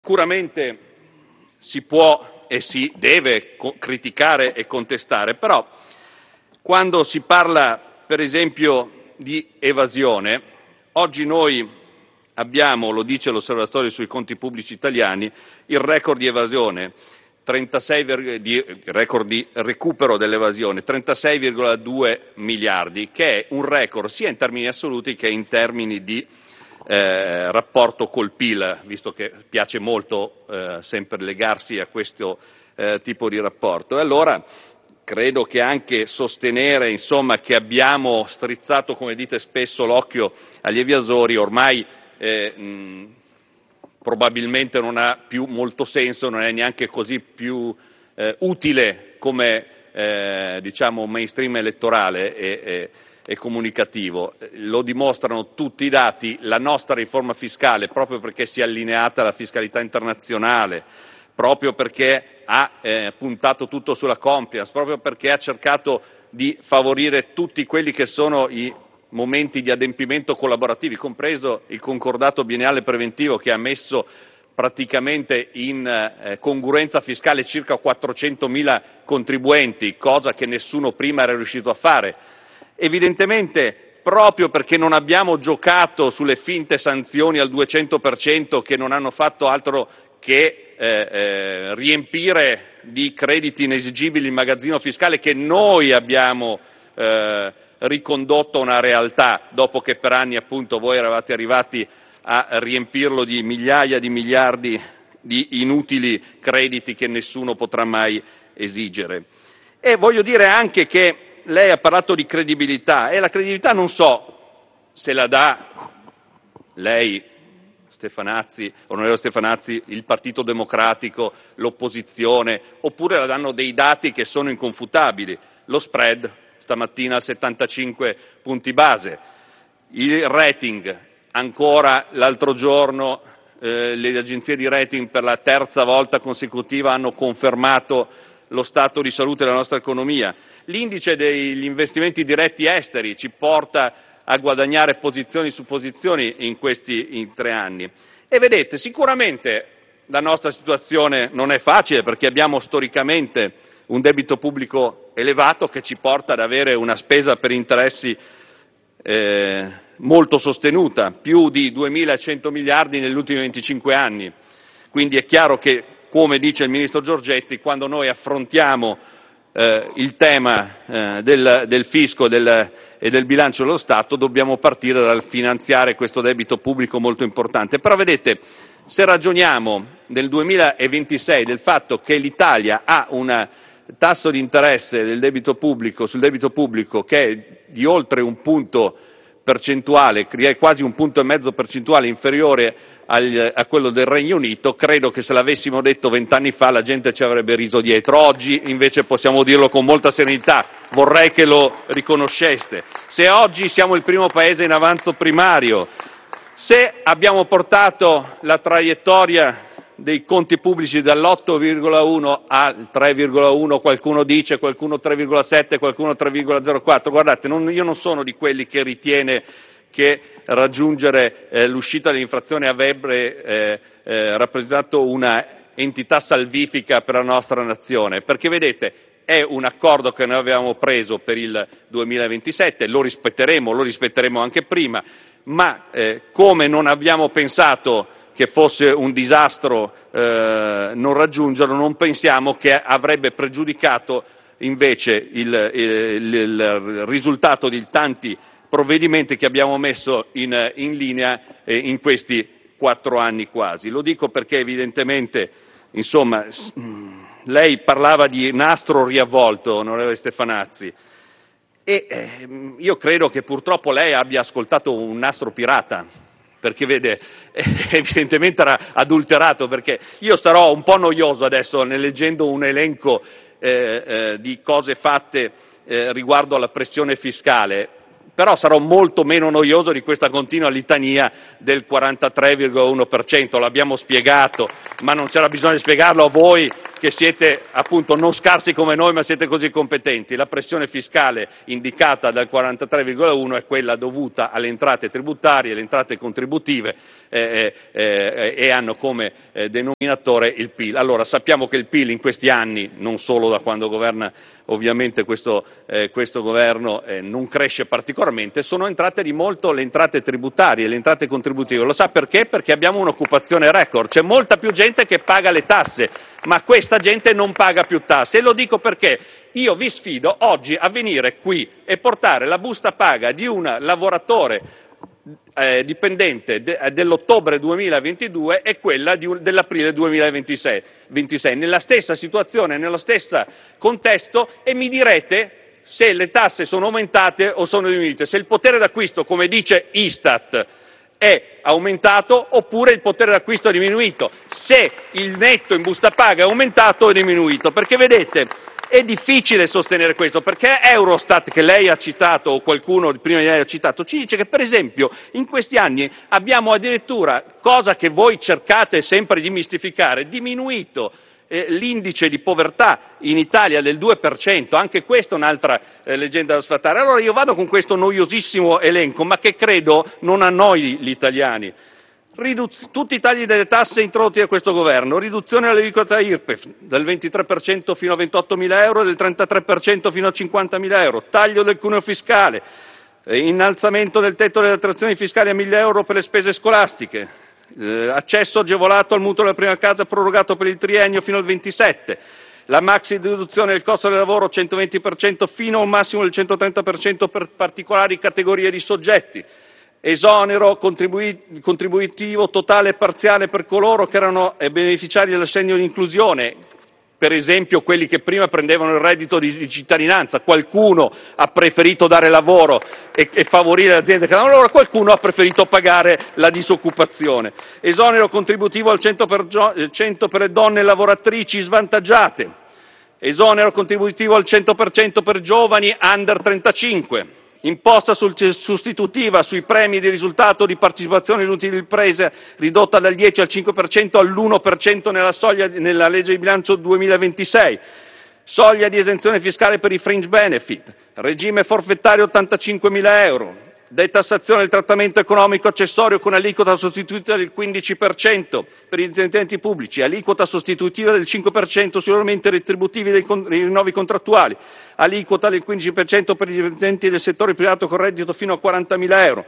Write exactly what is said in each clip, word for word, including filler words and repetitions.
Sicuramente si può e si deve co- criticare e contestare, però quando si parla, per esempio, di evasione, oggi noi abbiamo, lo dice l'Osservatorio sui conti pubblici italiani, il record di evasione, trentasei, di, record di recupero dell'evasione, trentasei virgola due miliardi, che è un record sia in termini assoluti che in termini di eh, rapporto col P I L, visto che piace molto eh, sempre legarsi a questo eh, tipo di rapporto. E allora credo che anche sostenere, insomma, che abbiamo strizzato, come dite spesso, l'occhio agli evasori ormai eh, mh, probabilmente non ha più molto senso, non è neanche così più eh, utile come eh, diciamo mainstream elettorale e, e, e comunicativo. Lo dimostrano tutti i dati. La nostra riforma fiscale, proprio perché si è allineata alla fiscalità internazionale, proprio perché ha eh, puntato tutto sulla compliance, proprio perché ha cercato di favorire tutti quelli che sono i momenti di adempimento collaborativi, compreso il concordato biennale preventivo che ha messo praticamente in eh, congruenza fiscale circa quattrocentomila contribuenti, cosa che nessuno prima era riuscito a fare. Evidentemente, proprio perché non abbiamo giocato sulle finte sanzioni al duecento per cento che non hanno fatto altro che eh, eh, riempire di crediti inesigibili il magazzino fiscale che noi abbiamo eh, ricondotto a una realtà, dopo che per anni appunto voi eravate arrivati a riempirlo di migliaia di miliardi di inutili crediti che nessuno potrà mai esigere. E voglio dire anche che lei ha parlato di credibilità, e la credibilità non so se la dà lei, Stefanazzi, onorevole Stefanazzi, il Partito Democratico, l'opposizione, oppure la danno dei dati che sono inconfutabili. Lo spread stamattina al settantacinque punti base, il rating, ancora l'altro giorno eh, le agenzie di rating per la terza volta consecutiva hanno confermato lo stato di salute della nostra economia. L'indice degli investimenti diretti esteri ci porta a guadagnare posizioni su posizioni in questi in tre anni. E vedete, sicuramente la nostra situazione non è facile perché abbiamo storicamente un debito pubblico elevato che ci porta ad avere una spesa per interessi eh, molto sostenuta, più di duemilacento miliardi negli ultimi venticinque anni. Quindi è chiaro che, come dice il Ministro Giorgetti, quando noi affrontiamo eh, il tema eh, del, del fisco del, e del bilancio dello Stato dobbiamo partire dal finanziare questo debito pubblico molto importante. Però vedete, se ragioniamo nel duemilaventisei del fatto che l'Italia ha un tasso di interesse del debito pubblico, sul debito pubblico che è di oltre un punto percentuale, quasi un punto e mezzo percentuale inferiore al, a quello del Regno Unito, credo che se l'avessimo detto vent'anni fa la gente ci avrebbe riso dietro. Oggi invece possiamo dirlo con molta serenità, vorrei che lo riconosceste. Se oggi siamo il primo paese in avanzo primario, se abbiamo portato la traiettoria dei conti pubblici dall'otto virgola uno al tre virgola uno, qualcuno dice, qualcuno tre virgola sette, qualcuno tre virgola zero quattro. Guardate, non, io non sono di quelli che ritiene che raggiungere eh, l'uscita dell'infrazione avrebbe eh, eh, rappresentato una entità salvifica per la nostra nazione, perché vedete è un accordo che noi avevamo preso per il duemilaventisette, lo rispetteremo, lo rispetteremo anche prima, ma eh, come non abbiamo pensato che fosse un disastro eh, non raggiungerlo, non pensiamo che avrebbe pregiudicato invece il, il, il risultato di tanti provvedimenti che abbiamo messo in, in linea eh, in questi quattro anni quasi. Lo dico perché evidentemente, insomma, lei parlava di nastro riavvolto, onorevole Stefanazzi, e eh, io credo che purtroppo lei abbia ascoltato un nastro pirata, perché vede, evidentemente era adulterato, perché io sarò un po' noioso adesso nel leggendo un elenco eh, eh, di cose fatte eh, riguardo alla pressione fiscale, però sarò molto meno noioso di questa continua litania del quarantatré virgola uno per cento, l'abbiamo spiegato, ma non c'era bisogno di spiegarlo a voi che siete appunto non scarsi come noi, ma siete così competenti. La pressione fiscale indicata dal quarantatré virgola uno è quella dovuta alle entrate tributarie, alle entrate contributive eh, eh, e hanno come eh, denominatore il P I L. Allora sappiamo che il P I L in questi anni, non solo da quando governa ovviamente questo, eh, questo governo, eh, non cresce particolarmente, sono entrate di molto le entrate tributarie, le entrate contributive. Lo sa perché? Perché abbiamo un'occupazione record, c'è molta più gente che paga le tasse, ma questa gente non paga più tasse. E lo dico perché io vi sfido oggi a venire qui e portare la busta paga di un lavoratore Eh, dipendente de- dell'ottobre duemilaventidue e quella di un- dell'aprile duemilaventisei, ventisei, nella stessa situazione, nello stesso contesto, e mi direte se le tasse sono aumentate o sono diminuite, se il potere d'acquisto, come dice Istat, è aumentato oppure il potere d'acquisto è diminuito, se il netto in busta paga è aumentato o è diminuito, perché vedete è difficile sostenere questo, perché Eurostat, che lei ha citato o qualcuno prima di lei ha citato, ci dice che per esempio in questi anni abbiamo addirittura, cosa che voi cercate sempre di mistificare, diminuito eh, l'indice di povertà in Italia del due per cento, anche questa è un'altra eh, leggenda da sfatare. Allora io vado con questo noiosissimo elenco, ma che credo non annoi gli italiani. Riduz- tutti i tagli delle tasse introdotti da questo governo, riduzione dell'aliquota I R P E F dal ventitré per cento fino a ventottomila euro e del trentatré per cento fino a cinquantamila euro, taglio del cuneo fiscale, eh, innalzamento del tetto delle detrazioni fiscali a mille euro per le spese scolastiche, eh, accesso agevolato al mutuo della prima casa prorogato per il triennio fino al ventisette, la maxi deduzione del costo del lavoro centoventi per cento fino a un massimo del centotrenta per cento per particolari categorie di soggetti, esonero contribui- contributivo totale e parziale per coloro che erano eh, beneficiari dell'assegno di inclusione, per esempio quelli che prima prendevano il reddito di, di cittadinanza. Qualcuno ha preferito dare lavoro e, e favorire le aziende che danno lavoro, qualcuno ha preferito pagare la disoccupazione. Esonero contributivo al cento per cento per le donne lavoratrici svantaggiate, esonero contributivo al cento per cento per giovani under trentacinque, imposta sostitutiva sui premi di risultato di partecipazione in utili imprese ridotta dal dieci al cinque per cento all'uno per cento nella soglia nella legge di bilancio duemilaventisei, soglia di esenzione fiscale per i fringe benefit, regime forfettario ottantacinquemila euro, detassazione del trattamento economico accessorio con aliquota sostitutiva del quindici per cento per i dipendenti pubblici, aliquota sostitutiva del cinque per cento sugli aumenti retributivi dei, con- dei rinnovi contrattuali, aliquota del quindici per cento per i dipendenti del settore privato con reddito fino a quarantamila euro,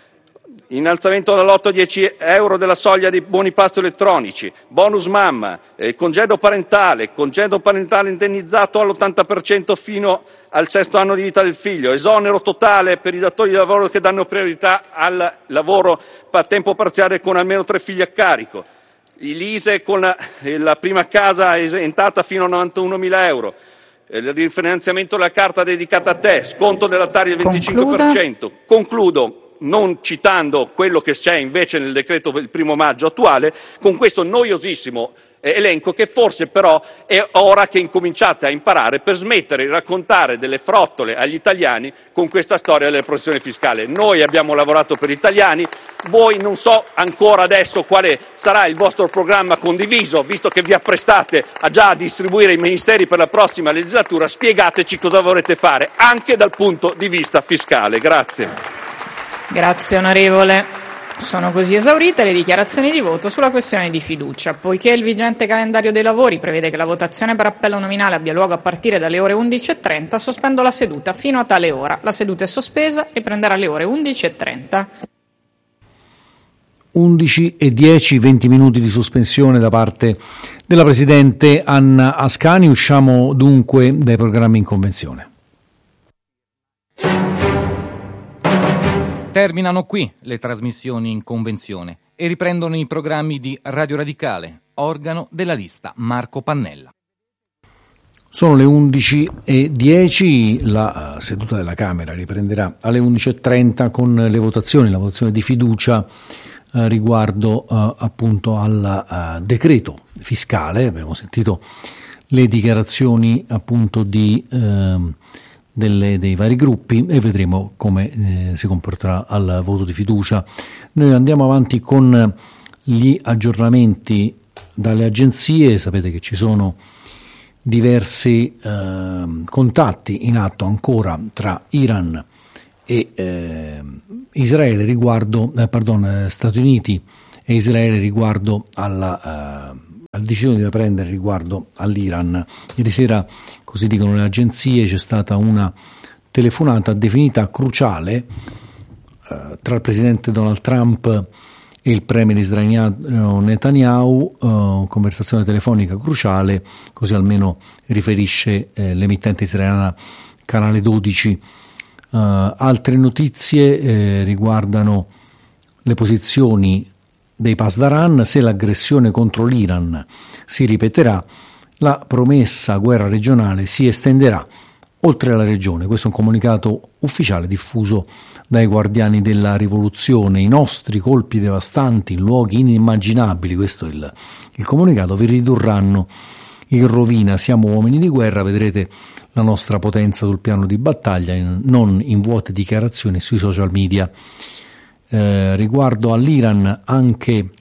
innalzamento dall'otto a dieci euro della soglia dei buoni pasto elettronici, bonus mamma, eh, congedo parentale, congedo parentale indennizzato all'ottanta per cento fino al sesto anno di vita del figlio, esonero totale per i datori di lavoro che danno priorità al lavoro a tempo parziale con almeno tre figli a carico, l'I S E E con la, la prima casa esentata fino a novantunomila euro, il rifinanziamento della carta dedicata a te, sconto della Tari del venticinque per cento. Concludo non citando quello che c'è invece nel decreto del primo maggio attuale, con questo noiosissimo elenco che forse però è ora che incominciate a imparare per smettere di raccontare delle frottole agli italiani con questa storia della pressione fiscale. Noi abbiamo lavorato per gli italiani, voi non so ancora adesso quale sarà il vostro programma condiviso, visto che vi apprestate a già distribuire i ministeri per la prossima legislatura, spiegateci cosa vorrete fare anche dal punto di vista fiscale. Grazie. Grazie onorevole. Sono così esaurite le dichiarazioni di voto sulla questione di fiducia. Poiché il vigente calendario dei lavori prevede che la votazione per appello nominale abbia luogo a partire dalle ore undici e trenta, sospendo la seduta fino a tale ora. La seduta è sospesa e prenderà alle ore undici e trenta. undici e dieci, venti minuti di sospensione da parte della Presidente Anna Ascani. Usciamo dunque dai programmi in convenzione. Terminano qui le trasmissioni in convenzione e riprendono i programmi di Radio Radicale, organo della lista Marco Pannella. Sono le undici e dieci, la seduta della Camera riprenderà alle undici e trenta con le votazioni, la votazione di fiducia eh, riguardo eh, appunto al eh, decreto fiscale. Abbiamo sentito le dichiarazioni appunto di eh, Delle, dei vari gruppi e vedremo come eh, si comporterà al voto di fiducia. Noi andiamo avanti con gli aggiornamenti dalle agenzie. Sapete che ci sono diversi eh, contatti in atto ancora tra Iran e eh, Israele riguardo, eh, pardon, Stati Uniti e Israele riguardo alla, eh, alla decisione da prendere riguardo all'Iran. Ieri sera, così dicono le agenzie, c'è stata una telefonata definita cruciale eh, tra il presidente Donald Trump e il premier israeliano Netanyahu, eh, conversazione telefonica cruciale, così almeno riferisce eh, l'emittente israeliana Canale dodici. Uh, altre notizie eh, riguardano le posizioni dei Pasdaran. Se l'aggressione contro l'Iran si ripeterà, la promessa guerra regionale si estenderà oltre la regione. Questo è un comunicato ufficiale diffuso dai guardiani della rivoluzione. I nostri colpi devastanti in luoghi inimmaginabili, questo è il, il comunicato, vi ridurranno in rovina. Siamo uomini di guerra, vedrete la nostra potenza sul piano di battaglia, in, non in vuote dichiarazioni sui social media. Eh, riguardo all'Iran, anche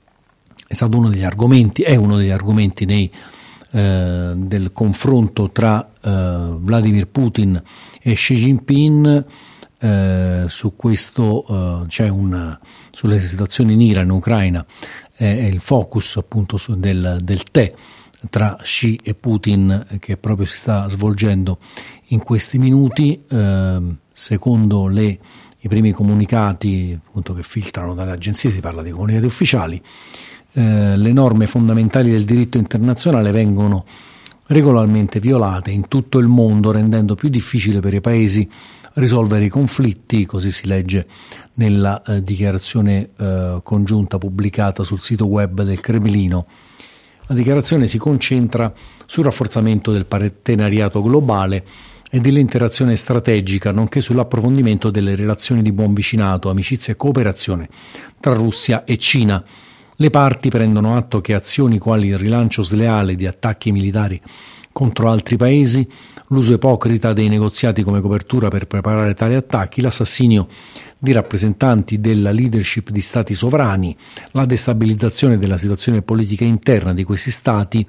è stato uno degli argomenti, è uno degli argomenti nei, eh, del confronto tra eh, Vladimir Putin e Xi Jinping. Eh, su questo eh, c'è un sulle situazioni in Iran e in Ucraina, eh, è il focus appunto su, del, del tè tra Xi e Putin che proprio si sta svolgendo in questi minuti. Eh, secondo le, i primi comunicati appunto che filtrano dalle agenzie, si parla di comunicati ufficiali, eh, le norme fondamentali del diritto internazionale vengono regolarmente violate in tutto il mondo, rendendo più difficile per i paesi risolvere i conflitti, così si legge nella eh, dichiarazione eh, congiunta pubblicata sul sito web del Cremlino. La dichiarazione si concentra sul rafforzamento del partenariato globale e dell'interazione strategica, nonché sull'approfondimento delle relazioni di buon vicinato, amicizia e cooperazione tra Russia e Cina. Le parti prendono atto che azioni quali il rilancio sleale di attacchi militari contro altri paesi, l'uso ipocrita dei negoziati come copertura per preparare tali attacchi, l'assassinio di rappresentanti della leadership di stati sovrani, la destabilizzazione della situazione politica interna di questi stati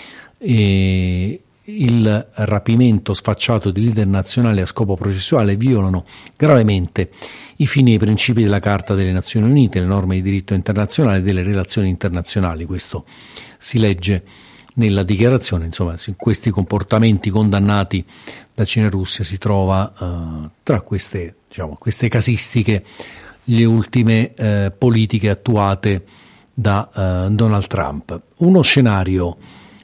e il rapimento sfacciato di leader nazionali a scopo processuale violano gravemente i fini e i principi della Carta delle Nazioni Unite, le norme di diritto internazionale e delle relazioni internazionali. Questo si legge nella dichiarazione. Insomma, questi comportamenti condannati da Cina e Russia si trova uh, tra queste, diciamo, queste casistiche le ultime uh, politiche attuate da uh, Donald Trump. Uno scenario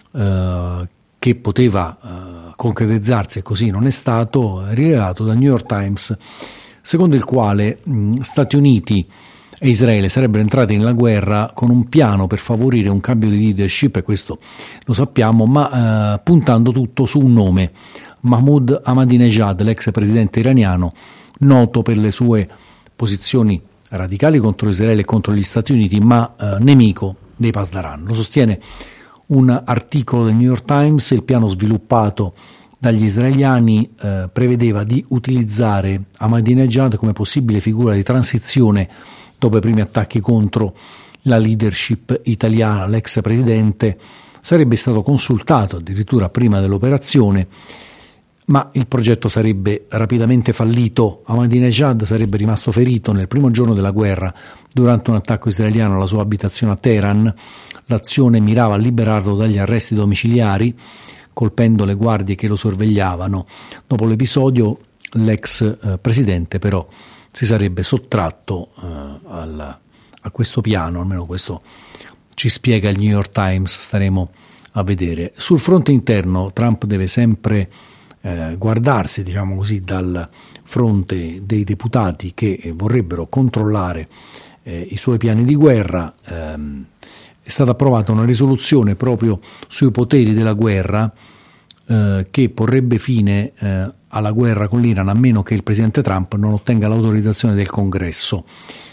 uh, che poteva uh, concretizzarsi e così non è stato, rilevato dal New York Times, secondo il quale mh, Stati Uniti e Israele sarebbero entrati nella guerra con un piano per favorire un cambio di leadership, e questo lo sappiamo, ma eh, puntando tutto su un nome: Mahmoud Ahmadinejad, l'ex presidente iraniano, noto per le sue posizioni radicali contro Israele e contro gli Stati Uniti, ma eh, nemico dei Pasdaran. Lo sostiene un articolo del New York Times. Il piano sviluppato dagli israeliani eh, prevedeva di utilizzare Ahmadinejad come possibile figura di transizione dopo i primi attacchi contro la leadership italiana. L'ex presidente sarebbe stato consultato addirittura prima dell'operazione, ma il progetto sarebbe rapidamente fallito. Ahmadinejad sarebbe rimasto ferito nel primo giorno della guerra durante un attacco israeliano alla sua abitazione a Teheran. L'azione mirava a liberarlo dagli arresti domiciliari, colpendo le guardie che lo sorvegliavano. Dopo l'episodio, l'ex eh, presidente però si sarebbe sottratto eh, al, a questo piano, almeno questo ci spiega il New York Times, staremo a vedere. Sul fronte interno Trump deve sempre eh, guardarsi, diciamo così, dal fronte dei deputati che vorrebbero controllare eh, i suoi piani di guerra. Ehm, è stata approvata una risoluzione proprio sui poteri della guerra eh, che porrebbe fine eh, alla guerra con l'Iran a meno che il presidente Trump non ottenga l'autorizzazione del Congresso.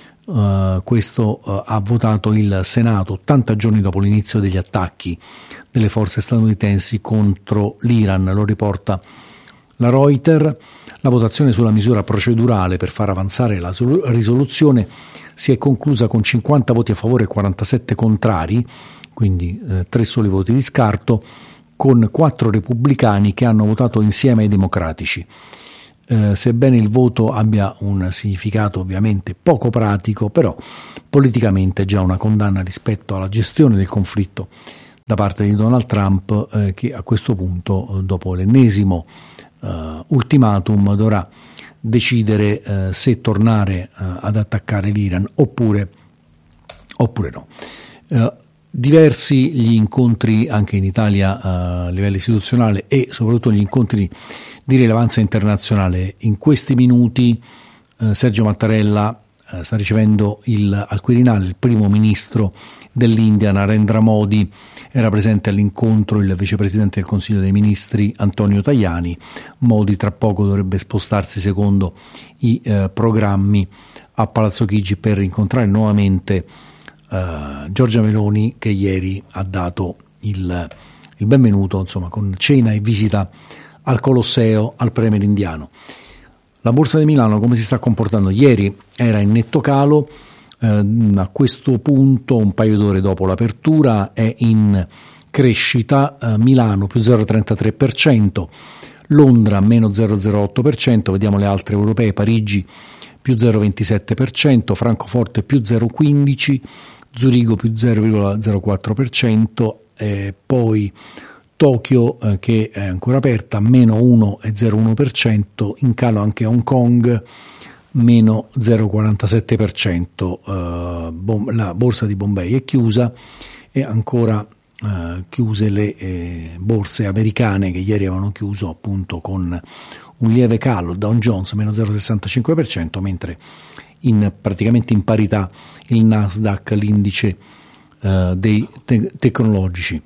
Uh, questo uh, ha votato il Senato ottanta giorni dopo l'inizio degli attacchi delle forze statunitensi contro l'Iran, lo riporta la Reuters. La votazione sulla misura procedurale per far avanzare la risoluzione si è conclusa con cinquanta voti a favore e quarantasette contrari, quindi eh, tre soli voti di scarto, con quattro repubblicani che hanno votato insieme ai democratici. Eh, sebbene il voto abbia un significato ovviamente poco pratico, però politicamente è già una condanna rispetto alla gestione del conflitto da parte di Donald Trump, eh, che a questo punto, dopo l'ennesimo eh, ultimatum, dovrà decidere eh, se tornare eh, ad attaccare l'Iran oppure, oppure no. Eh, diversi gli incontri anche in Italia eh, a livello istituzionale e soprattutto gli incontri di rilevanza internazionale. In questi minuti eh, Sergio Mattarella eh, sta ricevendo il, al Quirinale il primo ministro dell'India, Narendra Modi. Era presente all'incontro il vicepresidente del Consiglio dei Ministri Antonio Tajani. Modi tra poco dovrebbe spostarsi secondo i eh, programmi a Palazzo Chigi per incontrare nuovamente eh, Giorgia Meloni, che ieri ha dato il, il benvenuto, insomma, con cena e visita al Colosseo al premier indiano. La Borsa di Milano come si sta comportando? Ieri era in netto calo, eh, a questo punto, un paio d'ore dopo l'apertura, è in crescita. eh, Milano più zero virgola trentatré per cento, Londra meno zero virgola zero otto per cento, vediamo le altre europee. Parigi più zero virgola ventisette per cento, Francoforte più zero virgola quindici per cento, Zurigo più zero virgola zero quattro per cento, eh, poi Tokyo eh, che è ancora aperta, meno uno virgola zero uno per cento, in calo anche Hong Kong, meno zero virgola quarantasette per cento, eh, bom- la borsa di Bombay è chiusa e ancora eh, chiuse le eh, borse americane, che ieri avevano chiuso appunto con un lieve calo. Dow Jones meno zero virgola sessantacinque per cento, mentre in praticamente in parità il Nasdaq, l'indice eh, dei te- tecnologici.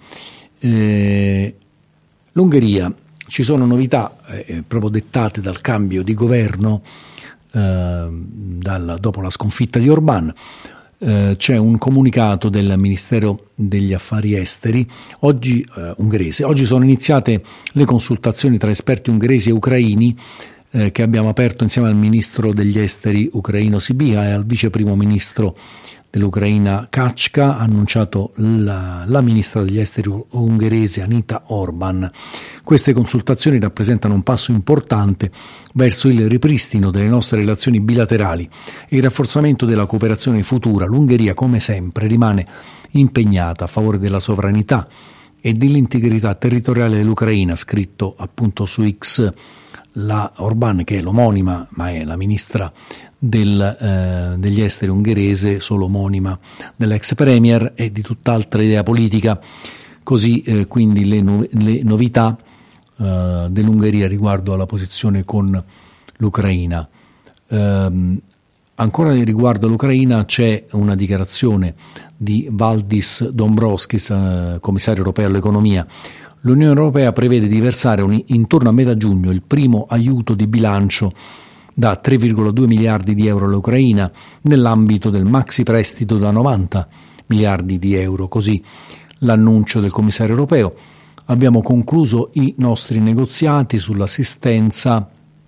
Eh, L'Ungheria, ci sono novità eh, proprio dettate dal cambio di governo eh, dal, dopo la sconfitta di Orbán. Eh, c'è un comunicato del Ministero degli Affari Esteri oggi eh, ungherese. Oggi sono iniziate le consultazioni tra esperti ungheresi e ucraini eh, che abbiamo aperto insieme al ministro degli esteri ucraino Sibiha e al vice primo ministro dell'Ucraina Kachka, ha annunciato la, la ministra degli esteri ungherese Anita Orban. Queste consultazioni rappresentano un passo importante verso il ripristino delle nostre relazioni bilaterali e il rafforzamento della cooperazione futura. L'Ungheria, come sempre, rimane impegnata a favore della sovranità e dell'integrità territoriale dell'Ucraina, scritto appunto su X la Orban, che è l'omonima, ma è la ministra del, eh, degli esteri ungherese, solo omonima dell'ex premier, e di tutt'altra idea politica. Così eh, quindi le, no- le novità eh, dell'Ungheria riguardo alla posizione con l'Ucraina. Eh, ancora riguardo all'Ucraina c'è una dichiarazione di Valdis Dombrovskis, eh, commissario europeo all'economia. L'Unione Europea prevede di versare un, intorno a metà giugno il primo aiuto di bilancio da tre virgola due miliardi di euro all'Ucraina nell'ambito del maxi prestito da novanta miliardi di euro. Così l'annuncio del commissario europeo. Abbiamo concluso i nostri negoziati sull'assistenza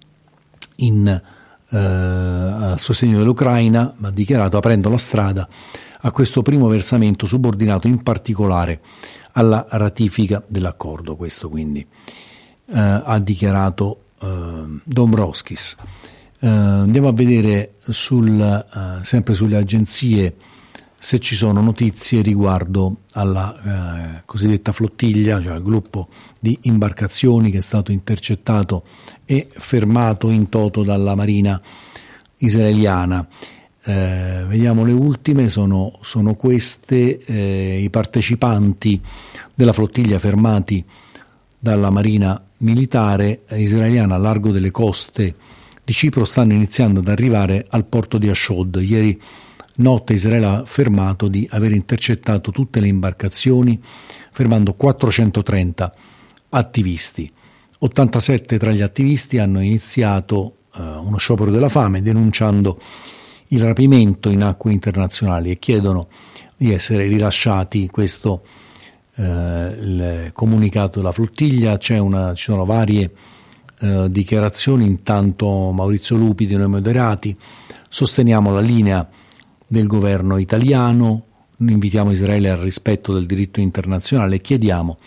in, eh, a sostegno dell'Ucraina, ha dichiarato, aprendo la strada a questo primo versamento subordinato in particolare alla ratifica dell'accordo. Questo quindi eh, ha dichiarato eh, Dombrovskis. Eh, andiamo a vedere sul, eh, sempre sulle agenzie se ci sono notizie riguardo alla eh, cosiddetta flottiglia, cioè al gruppo di imbarcazioni che è stato intercettato e fermato in toto dalla Marina israeliana. Eh, vediamo le ultime, sono, sono queste. Eh, i partecipanti della flottiglia fermati dalla Marina militare israeliana a largo delle coste di Cipro stanno iniziando ad arrivare al porto di Ashdod. Ieri notte Israele ha affermato di aver intercettato tutte le imbarcazioni, fermando quattrocentotrenta attivisti. ottantasette tra gli attivisti hanno iniziato eh, uno sciopero della fame, denunciando il rapimento in acque internazionali e chiedono di essere rilasciati. Questo eh, il comunicato della flottiglia. C'è una, ci sono varie eh, dichiarazioni. Intanto Maurizio Lupi di Noi Moderati: sosteniamo la linea del governo italiano, invitiamo Israele al rispetto del diritto internazionale e chiediamo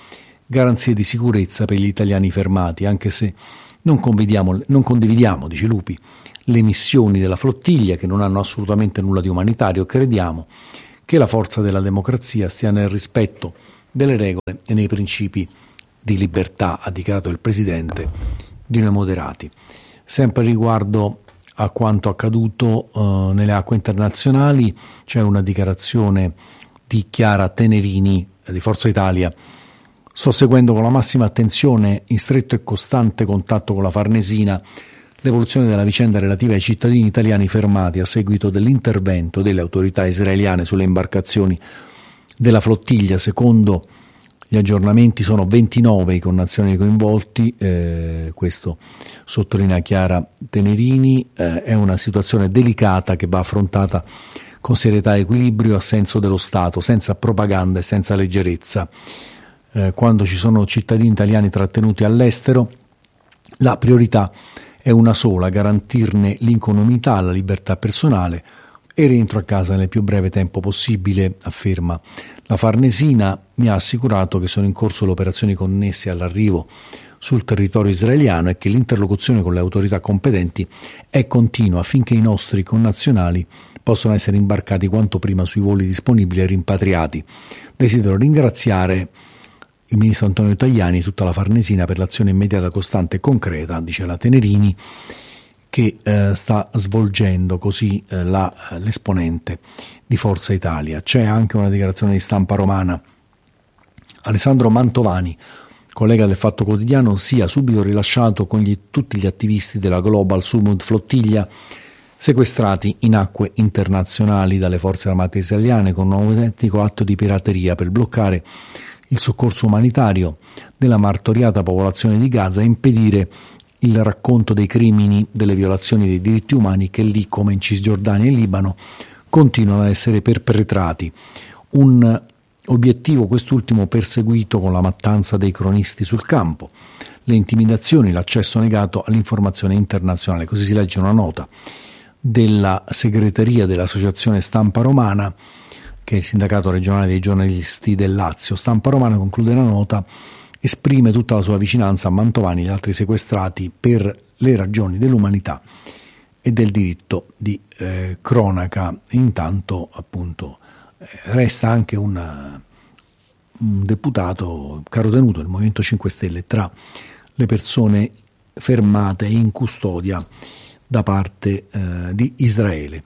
garanzie di sicurezza per gli italiani fermati, anche se non condividiamo, non condividiamo, dice Lupi, le missioni della flottiglia, che non hanno assolutamente nulla di umanitario. Crediamo che la forza della democrazia stia nel rispetto delle regole e nei principi di libertà, ha dichiarato il presidente di Noi Moderati. Sempre riguardo a quanto accaduto uh, nelle acque internazionali, c'è una dichiarazione di Chiara Tenerini eh, di Forza Italia. Sto seguendo con la massima attenzione, in stretto e costante contatto con la Farnesina, l'evoluzione della vicenda relativa ai cittadini italiani fermati a seguito dell'intervento delle autorità israeliane sulle imbarcazioni della flottiglia. Secondo gli aggiornamenti sono ventinove i connazionali coinvolti, eh, questo sottolinea Chiara Tenerini. Eh, è una situazione delicata che va affrontata con serietà e equilibrio, a senso dello Stato, senza propaganda e senza leggerezza. Eh, quando ci sono cittadini italiani trattenuti all'estero, la priorità è una sola: garantirne l'incolumità, la libertà personale e rientro a casa nel più breve tempo possibile, afferma la Farnesina. Mi ha assicurato che sono in corso le operazioni connesse all'arrivo sul territorio israeliano e che l'interlocuzione con le autorità competenti è continua affinché i nostri connazionali possano essere imbarcati quanto prima sui voli disponibili e rimpatriati. Desidero ringraziare il ministro Antonio Tajani e tutta la Farnesina per l'azione immediata, costante e concreta, dice la Tenerini, che eh, sta svolgendo così eh, la, l'esponente di Forza Italia. C'è anche una dichiarazione di Stampa Romana. Alessandro Mantovani, collega del Fatto Quotidiano, sia subito rilasciato con gli, tutti gli attivisti della Global Sumud Flottiglia sequestrati in acque internazionali dalle forze armate israeliane con un autentico atto di pirateria per bloccare il soccorso umanitario della martoriata popolazione di Gaza e impedire il racconto dei crimini, delle violazioni dei diritti umani che lì, come in Cisgiordania e Libano, continuano ad essere perpetrati. Un obiettivo quest'ultimo perseguito con la mattanza dei cronisti sul campo, le intimidazioni, l'accesso negato all'informazione internazionale. Così si legge una nota della segreteria dell'Associazione Stampa Romana, che è il sindacato regionale dei giornalisti del Lazio. Stampa Romana conclude la nota: esprime tutta la sua vicinanza a Mantovani e gli altri sequestrati per le ragioni dell'umanità e del diritto di eh, cronaca. Intanto, appunto, eh, resta anche una, un deputato caro tenuto del Movimento cinque Stelle tra le persone fermate in custodia da parte eh, di Israele.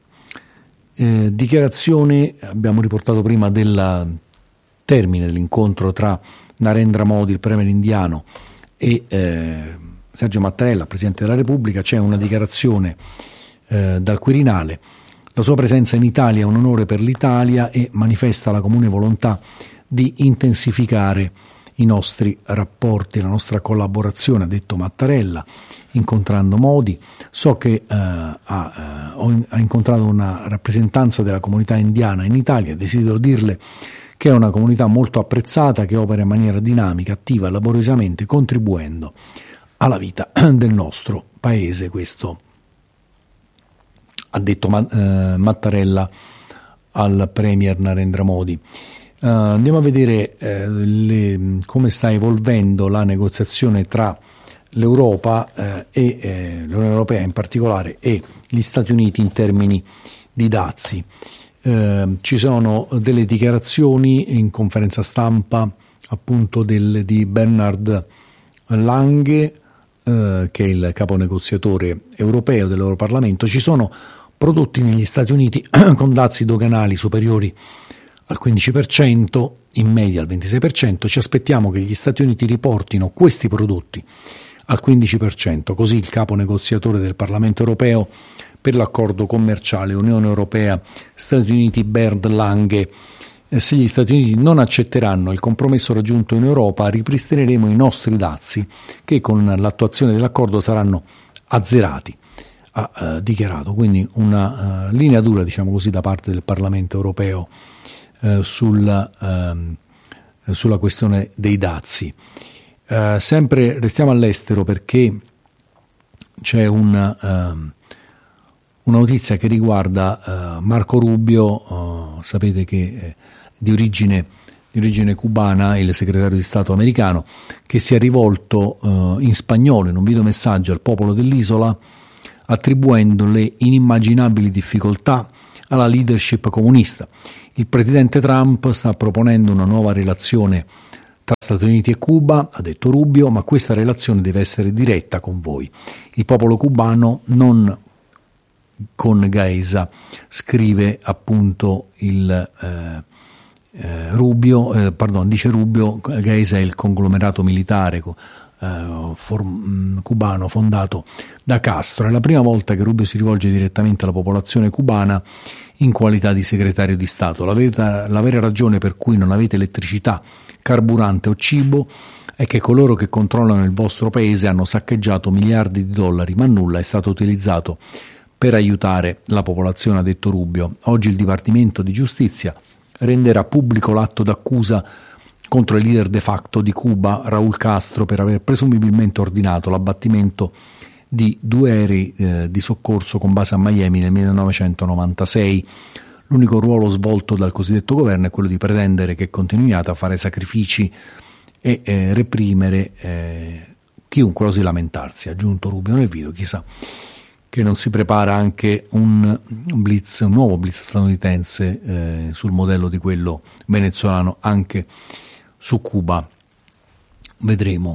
Eh, dichiarazione, abbiamo riportato prima, del termine dell'incontro tra Narendra Modi, il premier indiano, e eh, Sergio Mattarella, Presidente della Repubblica. C'è una dichiarazione eh, dal Quirinale: la sua presenza in Italia è un onore per l'Italia e manifesta la comune volontà di intensificare i nostri rapporti, la nostra collaborazione, ha detto Mattarella, incontrando Modi. So che eh, ha, eh, ha incontrato una rappresentanza della comunità indiana in Italia, desidero dirle che è una comunità molto apprezzata, che opera in maniera dinamica, attiva e laboriosamente, contribuendo alla vita del nostro paese. Questo ha detto eh, Mattarella al premier Narendra Modi. Uh, andiamo a vedere eh, le, come sta evolvendo la negoziazione tra l'Europa eh, e eh, l'Unione Europea in particolare e gli Stati Uniti in termini di dazi. Eh, ci sono delle dichiarazioni in conferenza stampa appunto del, di Bernard Lange, eh, che è il capo negoziatore europeo dell'Europarlamento. Ci sono prodotti negli Stati Uniti con dazi doganali superiori al quindici per cento, in media al ventisei per cento. Ci aspettiamo che gli Stati Uniti riportino questi prodotti al quindici per cento, così il capo negoziatore del Parlamento europeo per l'accordo commerciale Unione Europea-Stati Uniti Bernd Lange. Eh, se gli Stati Uniti non accetteranno il compromesso raggiunto in Europa, ripristineremo i nostri dazi che con l'attuazione dell'accordo saranno azzerati, ha eh, dichiarato. Quindi una uh, linea dura, diciamo così, da parte del Parlamento europeo eh, sulla, eh, sulla questione dei dazi. Eh, sempre restiamo all'estero perché c'è una, uh, una notizia che riguarda uh, Marco Rubio. Uh, sapete che è di origine di origine cubana, il segretario di Stato americano, che si è rivolto eh, in spagnolo in un videomessaggio al popolo dell'isola, attribuendo le inimmaginabili difficoltà alla leadership comunista. Il presidente Trump sta proponendo una nuova relazione tra Stati Uniti e Cuba, ha detto Rubio, ma questa relazione deve essere diretta con voi. Il popolo cubano non con Gaesa, scrive appunto il eh, eh, Rubio, eh, pardon, dice Rubio. Gaesa è il conglomerato militare eh, for, mh, cubano fondato da Castro. È la prima volta che Rubio si rivolge direttamente alla popolazione cubana in qualità di segretario di Stato. La vera, la vera ragione per cui non avete elettricità, carburante o cibo è che coloro che controllano il vostro paese hanno saccheggiato miliardi di dollari, ma nulla è stato utilizzato per aiutare la popolazione, ha detto Rubio. Oggi il Dipartimento di Giustizia renderà pubblico l'atto d'accusa contro il leader de facto di Cuba, Raúl Castro, per aver presumibilmente ordinato l'abbattimento di due aerei eh, di soccorso con base a Miami nel millenovecentonovantasei. L'unico ruolo svolto dal cosiddetto governo è quello di pretendere che continuiate a fare sacrifici e eh, reprimere eh, chiunque osi lamentarsi, ha aggiunto Rubio nel video. Chissà che non si prepara anche un blitz, un nuovo blitz statunitense eh, sul modello di quello venezuelano anche su Cuba. Vedremo.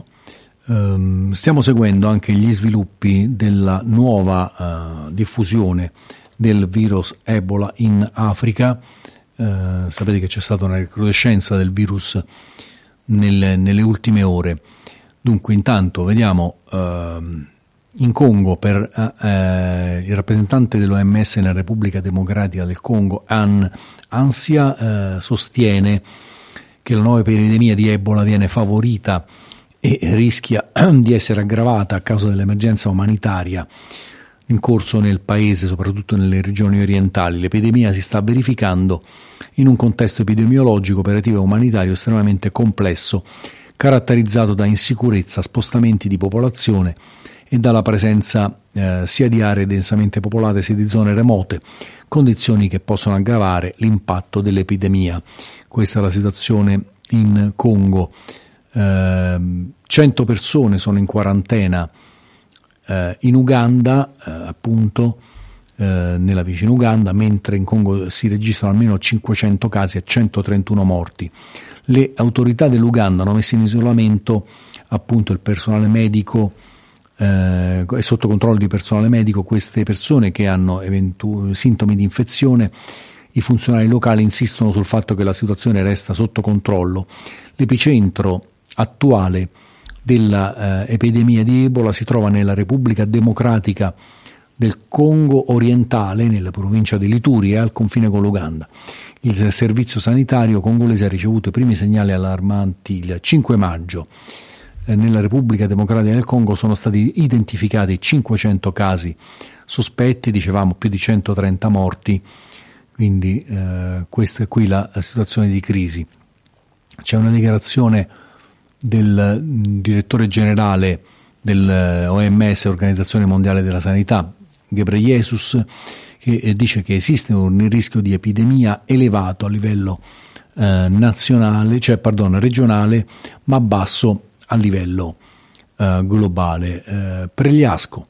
Um, stiamo seguendo anche gli sviluppi della nuova uh, diffusione del virus Ebola in Africa. Uh, sapete che c'è stata una recrudescenza del virus nelle, nelle ultime ore. Dunque, intanto vediamo uh, in Congo, per uh, uh, il rappresentante dell'O M S nella Repubblica Democratica del Congo, An Ansia, uh, sostiene che la nuova epidemia di Ebola viene favorita e rischia di essere aggravata a causa dell'emergenza umanitaria in corso nel paese, soprattutto nelle regioni orientali. L'epidemia si sta verificando in un contesto epidemiologico, operativo e umanitario estremamente complesso, caratterizzato da insicurezza, spostamenti di popolazione e dalla presenza eh, sia di aree densamente popolate sia di zone remote, condizioni che possono aggravare l'impatto dell'epidemia. Questa è la situazione in Congo. Eh, cento persone sono in quarantena eh, in Uganda, eh, appunto eh, nella vicina Uganda, mentre in Congo si registrano almeno cinquecento casi e centotrentuno morti. Le autorità dell'Uganda hanno messo in isolamento appunto il personale medico, eh, è sotto controllo di personale medico queste persone che hanno eventu- sintomi di infezione. I funzionari locali insistono sul fatto che la situazione resta sotto controllo. L'epicentro attuale dell'epidemia eh, di Ebola si trova nella Repubblica Democratica del Congo orientale, nella provincia di Lituria, al confine con l'Uganda. Il servizio sanitario congolese ha ricevuto i primi segnali allarmanti il cinque maggio. Eh, nella Repubblica Democratica del Congo sono stati identificati cinquecento casi sospetti, dicevamo più di centotrenta morti, quindi eh, questa è qui la situazione di crisi. C'è una dichiarazione del direttore generale dell'O M S, Organizzazione Mondiale della Sanità, Ghebreyesus, che dice che esiste un rischio di epidemia elevato a livello eh, nazionale, cioè pardon, regionale, ma basso a livello eh, globale. Eh, Pregliasco,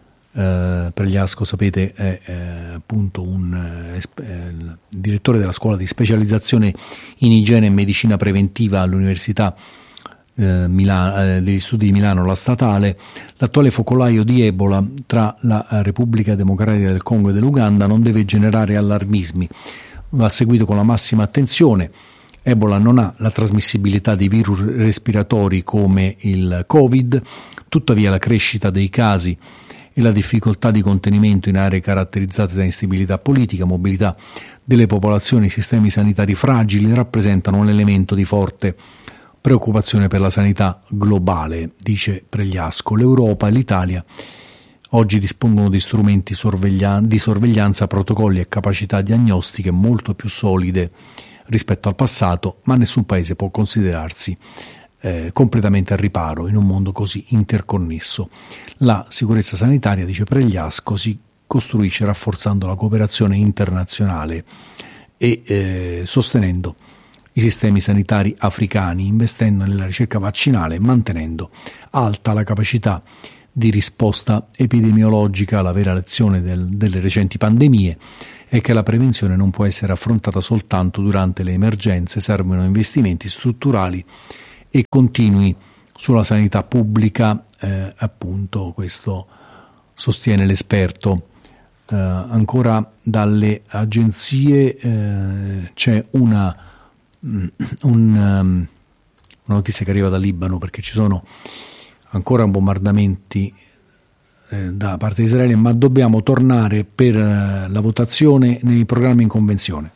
eh, Pregliasco sapete è eh, appunto un eh, direttore della scuola di specializzazione in igiene e medicina preventiva all'Università Eh, Milano, eh, degli studi di Milano, la statale. L'attuale focolaio di Ebola tra la Repubblica Democratica del Congo e dell'Uganda non deve generare allarmismi, va seguito con la massima attenzione. Ebola non ha la trasmissibilità di virus respiratori come il Covid, tuttavia la crescita dei casi e la difficoltà di contenimento in aree caratterizzate da instabilità politica, mobilità delle popolazioni e sistemi sanitari fragili rappresentano un elemento di forte preoccupazione per la sanità globale, dice Pregliasco. L'Europa e l'Italia oggi dispongono di strumenti sorveglia- di sorveglianza, protocolli e capacità diagnostiche molto più solide rispetto al passato, ma nessun paese può considerarsi eh, completamente al riparo in un mondo così interconnesso. La sicurezza sanitaria, dice Pregliasco, si costruisce rafforzando la cooperazione internazionale e eh, sostenendo i sistemi sanitari africani, investendo nella ricerca vaccinale e mantenendo alta la capacità di risposta epidemiologica. La vera lezione del, delle recenti pandemie è che la prevenzione non può essere affrontata soltanto durante le emergenze, servono investimenti strutturali e continui sulla sanità pubblica, eh, appunto questo sostiene l'esperto. Eh, ancora dalle agenzie eh, c'è una, un, um, una notizia che arriva dal Libano, perché ci sono ancora bombardamenti eh, da parte di Israele, ma dobbiamo tornare per eh, la votazione nei programmi in convenzione.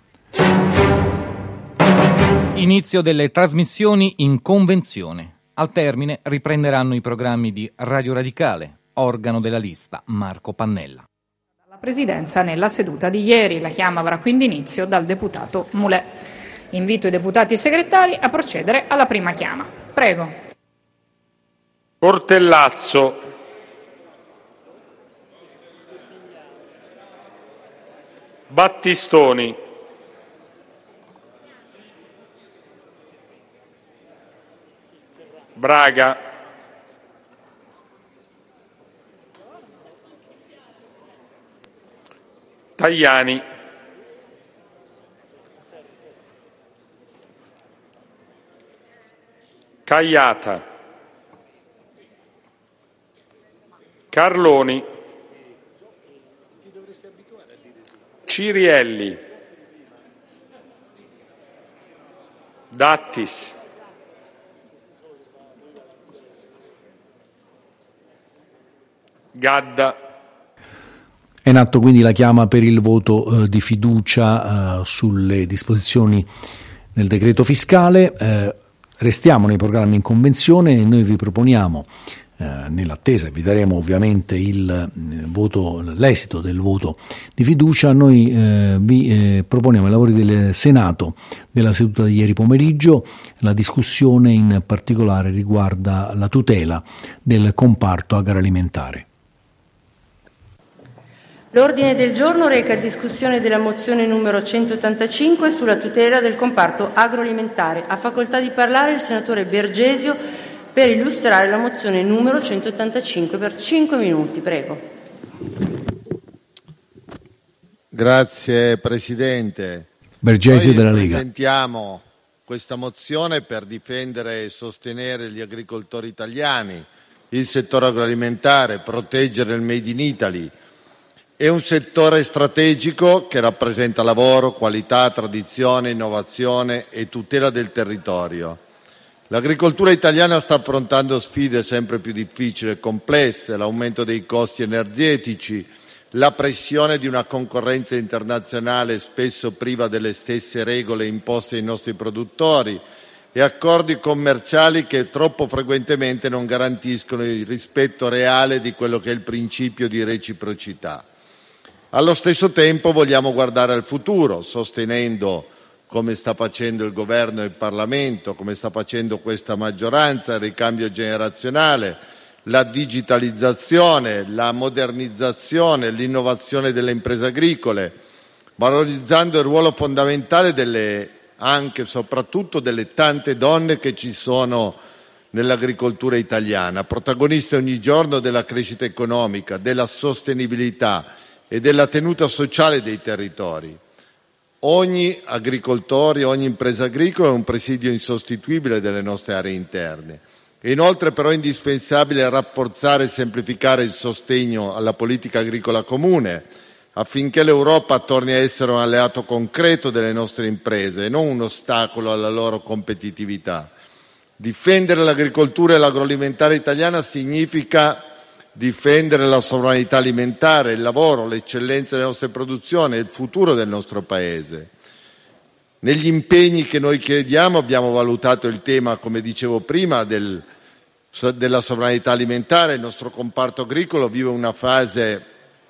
Inizio delle trasmissioni in convenzione. Al termine riprenderanno i programmi di Radio Radicale, organo della lista Marco Pannella. La Presidenza nella seduta di ieri. La chiama avrà quindi inizio dal deputato Mulè. Invito i deputati segretari a procedere alla prima chiama. Prego. Cortellazzo, Battistoni, Braga, Tajani, Caiata, Carloni, Cirielli, Dattis, Gadda. È in atto quindi la chiama per il voto eh, di fiducia eh, sulle disposizioni del decreto fiscale. Eh, restiamo nei programmi in convenzione e noi vi proponiamo, eh, nell'attesa, vi daremo ovviamente il eh, voto, l'esito del voto di fiducia, noi eh, vi eh, proponiamo ai lavori del Senato della seduta di ieri pomeriggio. La discussione in particolare riguarda la tutela del comparto agroalimentare. L'ordine del giorno reca discussione della mozione numero centottantacinque sulla tutela del comparto agroalimentare. Ha facoltà di parlare il senatore Bergesio per illustrare la mozione numero centottantacinque per cinque minuti. Prego. Grazie Presidente. Bergesio della Lega. Presentiamo questa mozione per difendere e sostenere gli agricoltori italiani, il settore agroalimentare, proteggere il Made in Italy. È un settore strategico che rappresenta lavoro, qualità, tradizione, innovazione e tutela del territorio. L'agricoltura italiana sta affrontando sfide sempre più difficili e complesse: l'aumento dei costi energetici, la pressione di una concorrenza internazionale spesso priva delle stesse regole imposte ai nostri produttori e accordi commerciali che troppo frequentemente non garantiscono il rispetto reale di quello che è il principio di reciprocità. Allo stesso tempo vogliamo guardare al futuro, sostenendo, come sta facendo il Governo e il Parlamento, come sta facendo questa maggioranza, il ricambio generazionale, la digitalizzazione, la modernizzazione, l'innovazione delle imprese agricole, valorizzando il ruolo fondamentale delle, anche e soprattutto delle tante donne che ci sono nell'agricoltura italiana, protagoniste ogni giorno della crescita economica, della sostenibilità e della tenuta sociale dei territori. Ogni agricoltore, ogni impresa agricola è un presidio insostituibile delle nostre aree interne. È inoltre però indispensabile rafforzare e semplificare il sostegno alla politica agricola comune, affinché l'Europa torni a essere un alleato concreto delle nostre imprese e non un ostacolo alla loro competitività. Difendere l'agricoltura e l'agroalimentare italiana significa difendere la sovranità alimentare, il lavoro, l'eccellenza delle nostre produzioni e il futuro del nostro Paese. Negli impegni che noi chiediamo abbiamo valutato il tema, come dicevo prima, del, della sovranità alimentare. Il nostro comparto agricolo vive una fase,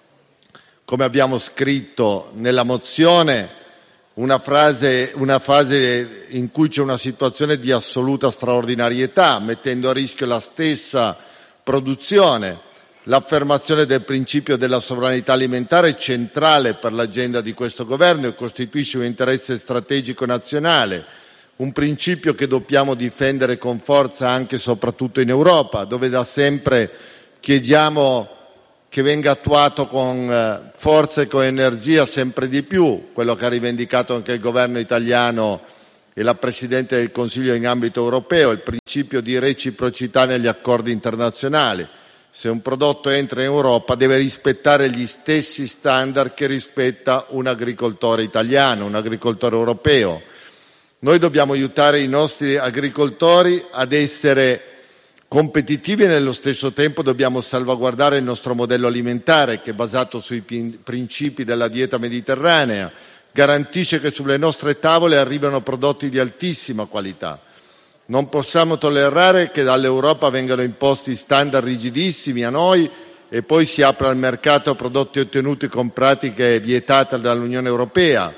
come abbiamo scritto nella mozione, una, frase, una fase in cui c'è una situazione di assoluta straordinarietà, mettendo a rischio la stessa produzione. L'affermazione del principio della sovranità alimentare è centrale per l'agenda di questo Governo e costituisce un interesse strategico nazionale un principio che dobbiamo difendere con forza anche e soprattutto in Europa, dove da sempre chiediamo che venga attuato con forza e con energia sempre di più quello che ha rivendicato anche il governo italiano e la Presidente del Consiglio in ambito europeo, il principio di reciprocità negli accordi internazionali. Se un prodotto entra in Europa deve rispettare gli stessi standard che rispetta un agricoltore italiano, un agricoltore europeo. Noi dobbiamo aiutare i nostri agricoltori ad essere competitivi e nello stesso tempo dobbiamo salvaguardare il nostro modello alimentare che è basato sui principi della dieta mediterranea, garantisce che sulle nostre tavole arrivano prodotti di altissima qualità. Non possiamo tollerare che dall'Europa vengano imposti standard rigidissimi a noi e poi si apra al mercato prodotti ottenuti con pratiche vietate dall'Unione Europea,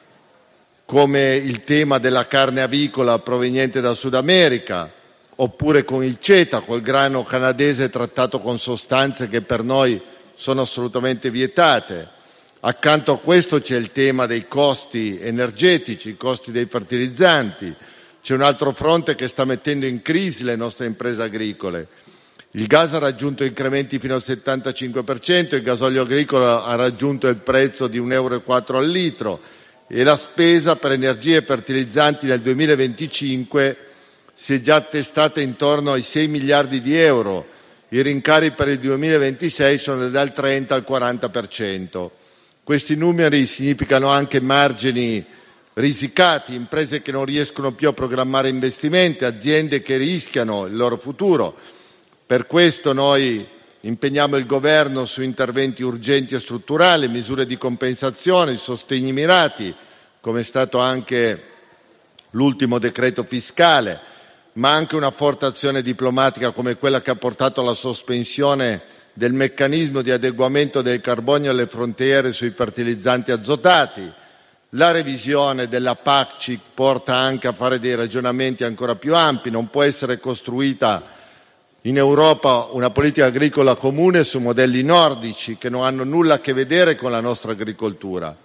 come il tema della carne avicola proveniente dal Sud America, oppure con il CETA, col grano canadese trattato con sostanze che per noi sono assolutamente vietate. Accanto a questo c'è il tema dei costi energetici, i costi dei fertilizzanti. C'è un altro fronte che sta mettendo in crisi le nostre imprese agricole. Il gas ha raggiunto incrementi fino al settantacinque per cento, il gasolio agricolo ha raggiunto il prezzo di un euro e quattro al litro e la spesa per energie e fertilizzanti nel duemilaventicinque si è già attestata intorno ai sei miliardi di euro. I rincari per il duemilaventisei sono dal trenta al quaranta per cento. Questi numeri significano anche margini risicati, imprese che non riescono più a programmare investimenti, aziende che rischiano il loro futuro. Per questo noi impegniamo il Governo su interventi urgenti e strutturali, misure di compensazione, sostegni mirati, come è stato anche l'ultimo decreto fiscale, ma anche una forte azione diplomatica come quella che ha portato alla sospensione del meccanismo di adeguamento del carbonio alle frontiere sui fertilizzanti azotati. La revisione della P A C ci porta anche a fare dei ragionamenti ancora più ampi. Non può essere costruita in Europa una politica agricola comune su modelli nordici che non hanno nulla a che vedere con la nostra agricoltura.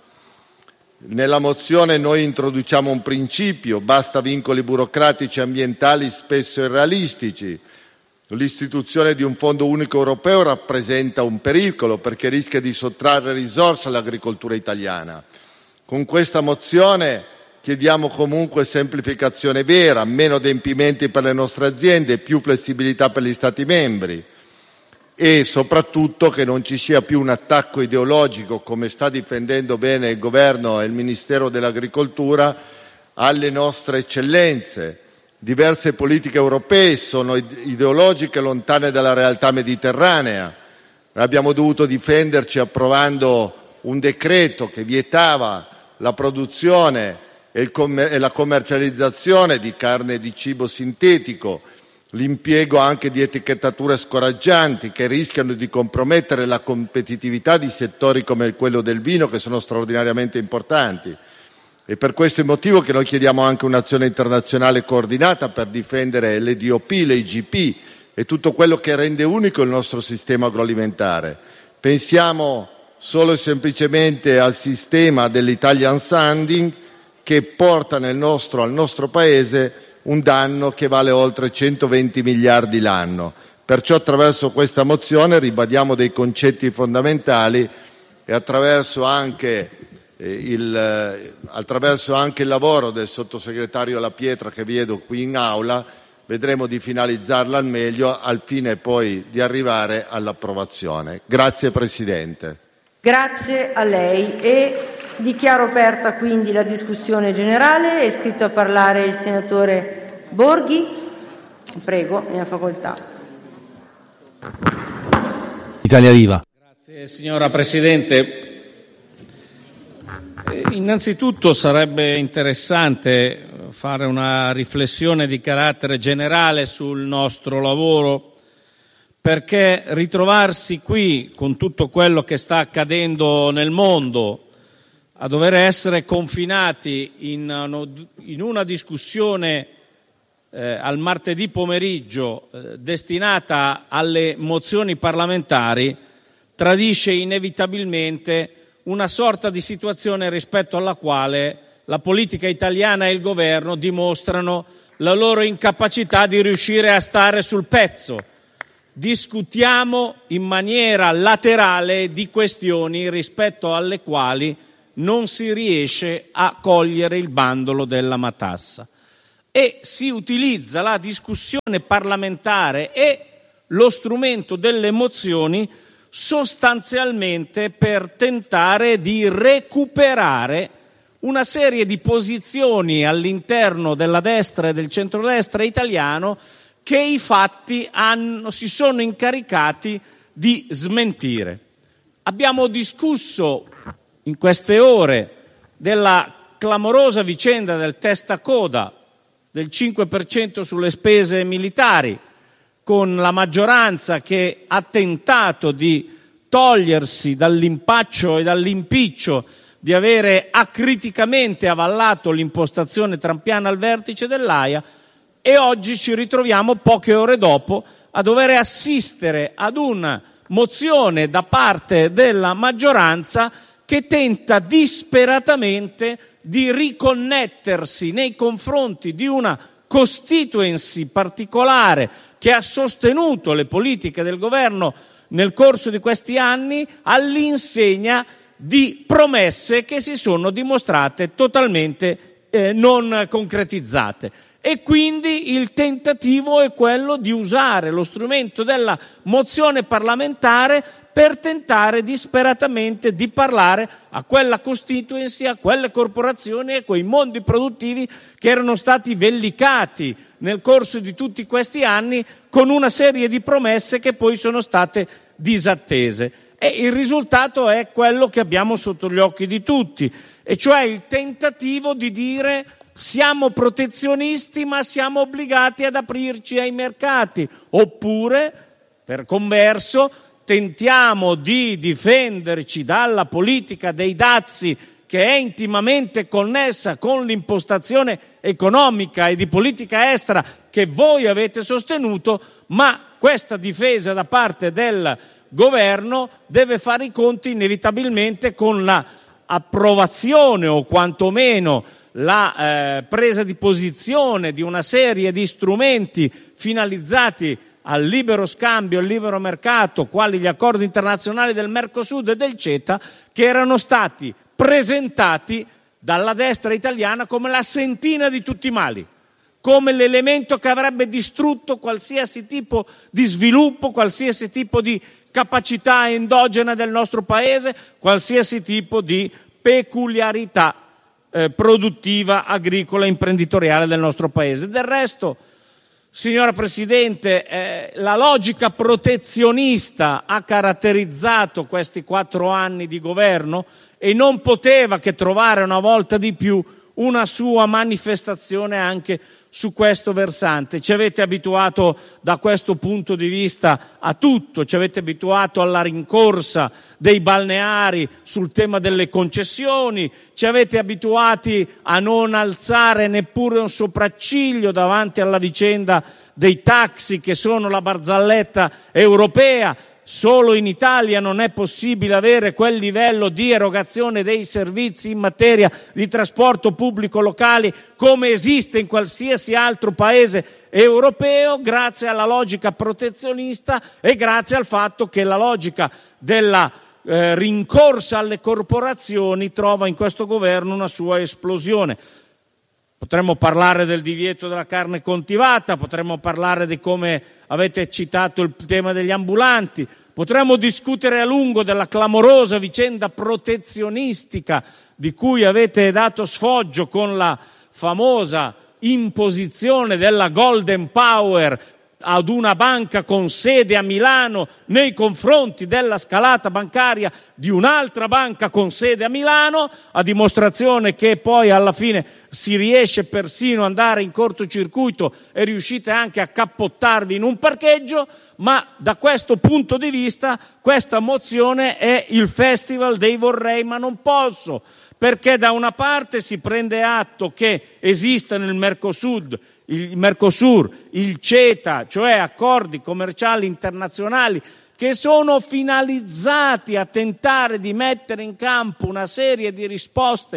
Nella mozione noi introduciamo un principio: basta vincoli burocratici e ambientali spesso irrealistici. L'istituzione di un fondo unico europeo rappresenta un pericolo perché rischia di sottrarre risorse all'agricoltura italiana. Con questa mozione chiediamo comunque semplificazione vera, meno adempimenti per le nostre aziende, più flessibilità per gli Stati membri e soprattutto che non ci sia più un attacco ideologico, come sta difendendo bene il Governo e il Ministero dell'Agricoltura, alle nostre eccellenze. Diverse politiche europee sono ideologiche, lontane dalla realtà mediterranea. Abbiamo dovuto difenderci approvando un decreto che vietava la produzione e, il commer- e la commercializzazione di carne e di cibo sintetico, l'impiego anche di etichettature scoraggianti che rischiano di compromettere la competitività di settori come quello del vino, che sono straordinariamente importanti. E per questo motivo che noi chiediamo anche un'azione internazionale coordinata per difendere le D O P, le I G P e tutto quello che rende unico il nostro sistema agroalimentare. Pensiamo solo e semplicemente al sistema dell'Italian Sounding che porta nel nostro, al nostro Paese un danno che vale oltre centoventi miliardi l'anno. Perciò attraverso questa mozione ribadiamo dei concetti fondamentali e attraverso anche Il, attraverso anche il lavoro del sottosegretario La Pietra che vedo qui in aula vedremo di finalizzarla al meglio al fine poi di arrivare all'approvazione. Grazie Presidente. Grazie a lei e dichiaro aperta quindi la discussione generale. È iscritto a parlare il senatore Borghi. Prego, ne ha facoltà. Italia Viva. Grazie signora Presidente. Innanzitutto sarebbe interessante fare una riflessione di carattere generale sul nostro lavoro, perché ritrovarsi qui con tutto quello che sta accadendo nel mondo, a dover essere confinati in, in una discussione eh, al martedì pomeriggio eh, destinata alle mozioni parlamentari, tradisce inevitabilmente una sorta di situazione rispetto alla quale la politica italiana e il governo dimostrano la loro incapacità di riuscire a stare sul pezzo. Discutiamo in maniera laterale di questioni rispetto alle quali non si riesce a cogliere il bandolo della matassa e si utilizza la discussione parlamentare e lo strumento delle mozioni sostanzialmente per tentare di recuperare una serie di posizioni all'interno della destra e del centrodestra italiano che i fatti hanno, si sono incaricati di smentire. Abbiamo discusso in queste ore della clamorosa vicenda del testacoda del cinque per cento sulle spese militari, con la maggioranza che ha tentato di togliersi dall'impaccio e dall'impiccio di avere acriticamente avallato l'impostazione trumpiana al vertice dell'Aia, e oggi ci ritroviamo poche ore dopo a dover assistere ad una mozione da parte della maggioranza che tenta disperatamente di riconnettersi nei confronti di una constituency particolare che ha sostenuto le politiche del governo nel corso di questi anni, all'insegna di promesse che si sono dimostrate totalmente eh, non concretizzate. E quindi il tentativo è quello di usare lo strumento della mozione parlamentare per tentare disperatamente di parlare a quella constituency, a quelle corporazioni e a quei mondi produttivi che erano stati vellicati nel corso di tutti questi anni con una serie di promesse che poi sono state disattese. E il risultato è quello che abbiamo sotto gli occhi di tutti, e cioè il tentativo di dire: siamo protezionisti ma siamo obbligati ad aprirci ai mercati, oppure, per converso, tentiamo di difenderci dalla politica dei dazi che è intimamente connessa con l'impostazione economica e di politica estera che voi avete sostenuto, ma questa difesa da parte del governo deve fare i conti inevitabilmente con la approvazione o quantomeno la eh, presa di posizione di una serie di strumenti finalizzati al libero scambio e al libero mercato, quali gli accordi internazionali del Mercosur e del CETA, che erano stati presentati dalla destra italiana come la sentina di tutti i mali, come l'elemento che avrebbe distrutto qualsiasi tipo di sviluppo, qualsiasi tipo di capacità endogena del nostro paese, qualsiasi tipo di peculiarità eh, produttiva, agricola e imprenditoriale del nostro paese. Del resto, signora Presidente, eh, la logica protezionista ha caratterizzato questi quattro anni di governo e non poteva che trovare una volta di più una sua manifestazione anche su questo versante. Ci avete abituato da questo punto di vista a tutto, ci avete abituato alla rincorsa dei balneari sul tema delle concessioni, ci avete abituati a non alzare neppure un sopracciglio davanti alla vicenda dei taxi, che sono la barzelletta europea. Solo in Italia non è possibile avere quel livello di erogazione dei servizi in materia di trasporto pubblico locali come esiste in qualsiasi altro paese europeo, grazie alla logica protezionista e grazie al fatto che la logica della eh, rincorsa alle corporazioni trova in questo governo una sua esplosione. Potremmo parlare del divieto della carne coltivata, potremmo parlare di come avete citato il tema degli ambulanti, potremmo discutere a lungo della clamorosa vicenda protezionistica di cui avete dato sfoggio con la famosa imposizione della Golden Power ad una banca con sede a Milano nei confronti della scalata bancaria di un'altra banca con sede a Milano, a dimostrazione che poi alla fine si riesce persino ad andare in cortocircuito e riuscite anche a cappottarvi in un parcheggio. Ma da questo punto di vista questa mozione è il festival dei vorrei ma non posso, perché da una parte si prende atto che esiste nel Mercosur il Mercosur, il CETA, cioè accordi commerciali internazionali che sono finalizzati a tentare di mettere in campo una serie di risposte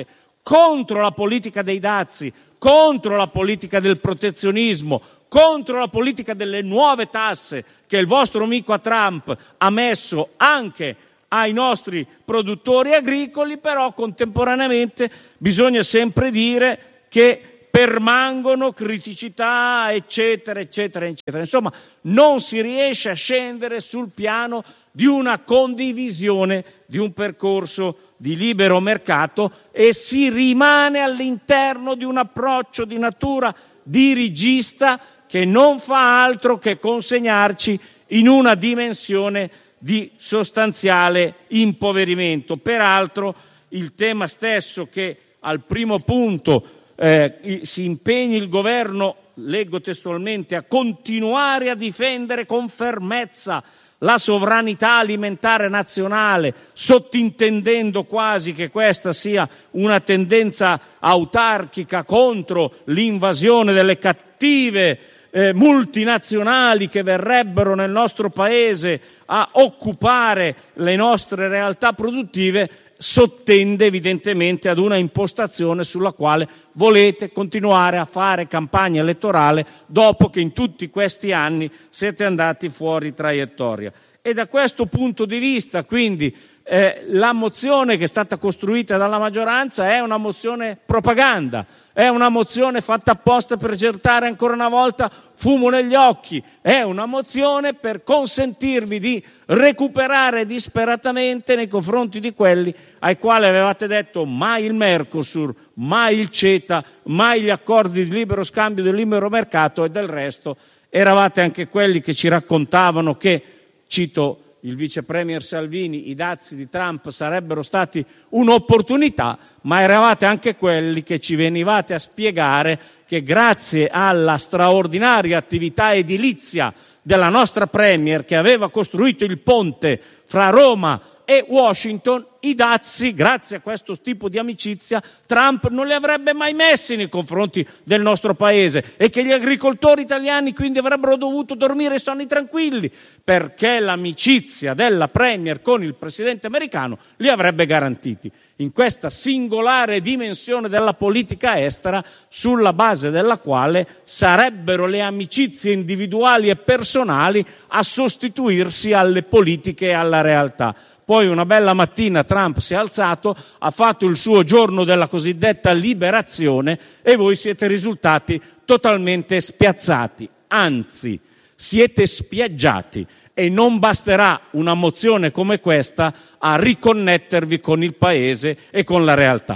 contro la politica dei dazi, contro la politica del protezionismo, contro la politica delle nuove tasse che il vostro amico a Trump ha messo anche ai nostri produttori agricoli, però contemporaneamente bisogna sempre dire che permangono criticità, eccetera, eccetera, eccetera. Insomma, non si riesce a scendere sul piano di una condivisione di un percorso di libero mercato e si rimane all'interno di un approccio di natura dirigista che non fa altro che consegnarci in una dimensione di sostanziale impoverimento. Peraltro il tema stesso che al primo punto eh, si impegni il governo, leggo testualmente, a continuare a difendere con fermezza la sovranità alimentare nazionale, sottintendendo quasi che questa sia una tendenza autarchica contro l'invasione delle cattive eh, multinazionali che verrebbero nel nostro paese a occupare le nostre realtà produttive, sottende evidentemente ad una impostazione sulla quale volete continuare a fare campagna elettorale dopo che in tutti questi anni siete andati fuori traiettoria. E da questo punto di vista, quindi, eh, la mozione che è stata costruita dalla maggioranza è una mozione propaganda, è una mozione fatta apposta per gettare ancora una volta fumo negli occhi, è una mozione per consentirvi di recuperare disperatamente nei confronti di quelli ai quali avevate detto mai il Mercosur, mai il CETA, mai gli accordi di libero scambio del libero mercato, e del resto eravate anche quelli che ci raccontavano che, cito il vice premier Salvini, i dazi di Trump sarebbero stati un'opportunità, ma eravate anche quelli che ci venivate a spiegare che grazie alla straordinaria attività edilizia della nostra premier, che aveva costruito il ponte fra Roma e Washington, i dazi, grazie a questo tipo di amicizia, Trump non li avrebbe mai messi nei confronti del nostro paese, e che gli agricoltori italiani quindi avrebbero dovuto dormire sonni tranquilli, perché l'amicizia della premier con il presidente americano li avrebbe garantiti. In questa singolare dimensione della politica estera, sulla base della quale sarebbero le amicizie individuali e personali a sostituirsi alle politiche e alla realtà. Poi una bella mattina Trump si è alzato, ha fatto il suo giorno della cosiddetta liberazione e voi siete risultati totalmente spiazzati, anzi siete spiaggiati, e non basterà una mozione come questa a riconnettervi con il paese e con la realtà.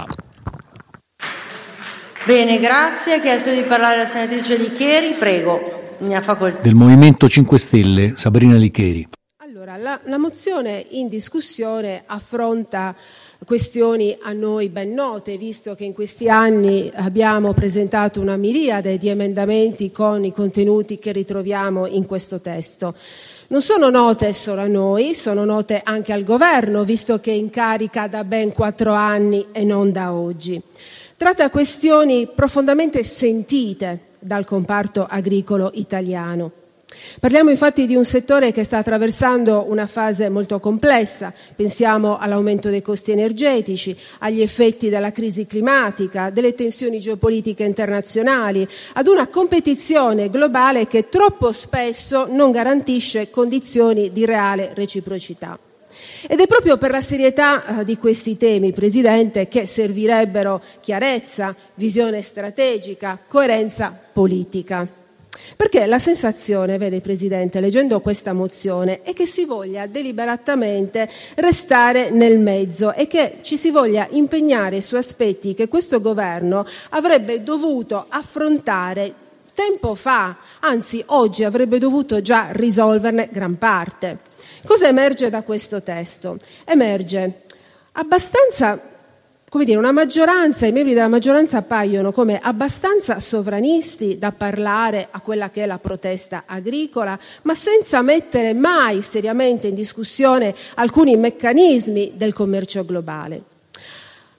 Bene, grazie. Ha chiesto di parlare la senatrice Licheri, prego, ne ha facoltà. Del Movimento cinque Stelle, Sabrina Licheri. Allora, la, la mozione in discussione affronta questioni a noi ben note, visto che in questi anni abbiamo presentato una miriade di emendamenti con i contenuti che ritroviamo in questo testo. Non sono note solo a noi, sono note anche al governo, visto che è in carica da ben quattro anni e non da oggi. Tratta questioni profondamente sentite dal comparto agricolo italiano. Parliamo infatti di un settore che sta attraversando una fase molto complessa. Pensiamo all'aumento dei costi energetici, agli effetti della crisi climatica, delle tensioni geopolitiche internazionali, ad una competizione globale che troppo spesso non garantisce condizioni di reale reciprocità. Ed è proprio per la serietà di questi temi, Presidente, che servirebbero chiarezza, visione strategica, coerenza politica. Perché la sensazione, vede Presidente, leggendo questa mozione, è che si voglia deliberatamente restare nel mezzo e che ci si voglia impegnare su aspetti che questo governo avrebbe dovuto affrontare tempo fa, anzi oggi avrebbe dovuto già risolverne gran parte. Cosa emerge da questo testo? Emerge abbastanza, come dire, una maggioranza, i membri della maggioranza appaiono come abbastanza sovranisti da parlare a quella che è la protesta agricola, ma senza mettere mai seriamente in discussione alcuni meccanismi del commercio globale.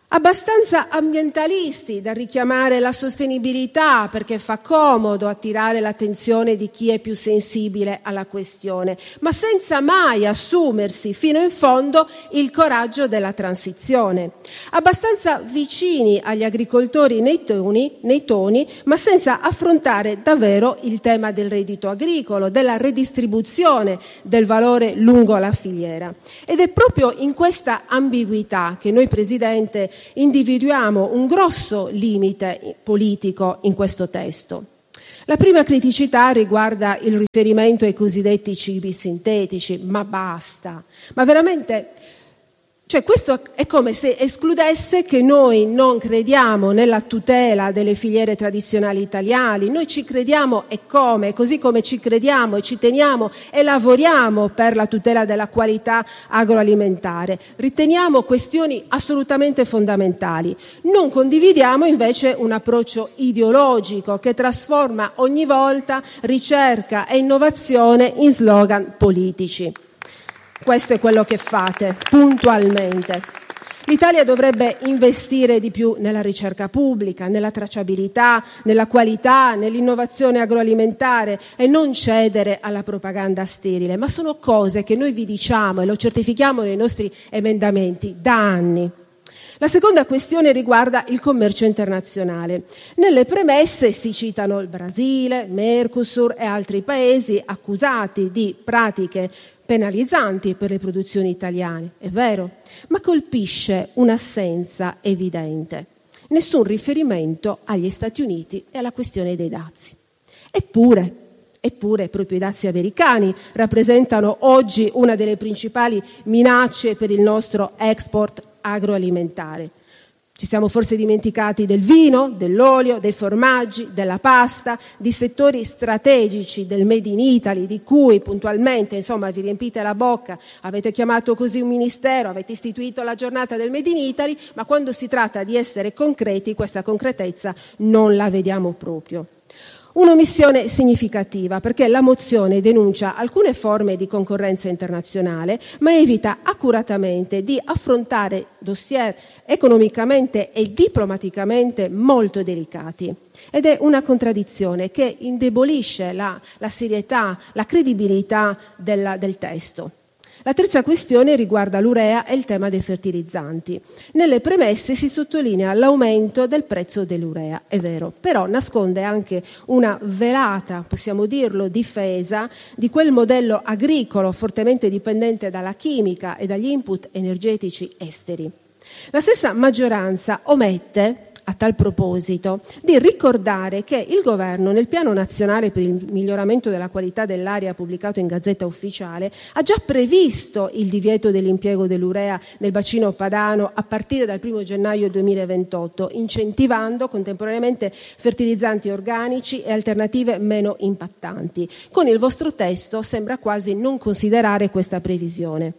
abbastanza ambientalisti da richiamare la sostenibilità perché fa comodo attirare l'attenzione di chi è più sensibile alla questione, ma senza mai assumersi fino in fondo il coraggio della transizione. Abbastanza vicini agli agricoltori nei toni, nei toni, ma senza affrontare davvero il tema del reddito agricolo, della redistribuzione del valore lungo la filiera. Ed è proprio in questa ambiguità che noi, Presidente, individuiamo un grosso limite politico in questo testo. La prima criticità riguarda il riferimento ai cosiddetti cibi sintetici, ma basta. Ma veramente, cioè questo è come se escludesse che noi non crediamo nella tutela delle filiere tradizionali italiane. Noi ci crediamo e come, così come ci crediamo e ci teniamo e lavoriamo per la tutela della qualità agroalimentare. Riteniamo questioni assolutamente fondamentali. Non condividiamo invece un approccio ideologico che trasforma ogni volta ricerca e innovazione in slogan politici. Questo è quello che fate, puntualmente. L'Italia dovrebbe investire di più nella ricerca pubblica, nella tracciabilità, nella qualità, nell'innovazione agroalimentare e non cedere alla propaganda sterile. Ma sono cose che noi vi diciamo e lo certifichiamo nei nostri emendamenti da anni. La seconda questione riguarda il commercio internazionale. Nelle premesse si citano il Brasile, Mercosur e altri paesi accusati di pratiche penalizzanti per le produzioni italiane, è vero, ma colpisce un'assenza evidente. Nessun riferimento agli Stati Uniti e alla questione dei dazi. Eppure, eppure proprio i dazi americani rappresentano oggi una delle principali minacce per il nostro export agroalimentare. Ci siamo forse dimenticati del vino, dell'olio, dei formaggi, della pasta, di settori strategici del Made in Italy, di cui puntualmente, insomma, vi riempite la bocca, avete chiamato così un ministero, avete istituito la giornata del Made in Italy, ma quando si tratta di essere concreti, questa concretezza non la vediamo proprio. Un'omissione significativa perché la mozione denuncia alcune forme di concorrenza internazionale, ma evita accuratamente di affrontare dossier economicamente e diplomaticamente molto delicati. Ed è una contraddizione che indebolisce la, la serietà, la credibilità della, del testo. La terza questione riguarda l'urea e il tema dei fertilizzanti. Nelle premesse si sottolinea l'aumento del prezzo dell'urea, è vero, però nasconde anche una velata, possiamo dirlo, difesa di quel modello agricolo fortemente dipendente dalla chimica e dagli input energetici esteri. La stessa maggioranza omette a tal proposito di ricordare che il governo nel piano nazionale per il miglioramento della qualità dell'aria pubblicato in Gazzetta Ufficiale ha già previsto il divieto dell'impiego dell'urea nel bacino padano a partire dal primo gennaio duemilaventotto, incentivando contemporaneamente fertilizzanti organici e alternative meno impattanti. Con il vostro testo sembra quasi non considerare questa previsione.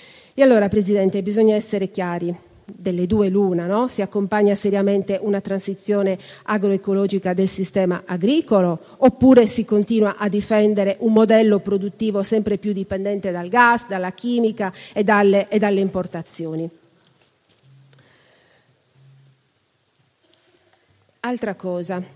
E allora, Presidente, bisogna essere chiari. Delle due l'una, no? Si accompagna seriamente una transizione agroecologica del sistema agricolo oppure si continua a difendere un modello produttivo sempre più dipendente dal gas, dalla chimica e dalle, e dalle importazioni? Altra cosa.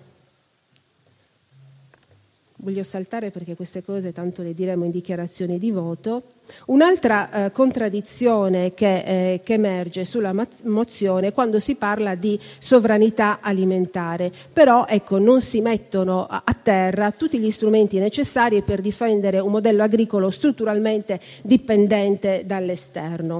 Voglio saltare perché queste cose tanto le diremo in dichiarazione di voto. Un'altra eh, contraddizione che, eh, che emerge sulla mozione è quando si parla di sovranità alimentare, però ecco, non si mettono a, a terra tutti gli strumenti necessari per difendere un modello agricolo strutturalmente dipendente dall'esterno.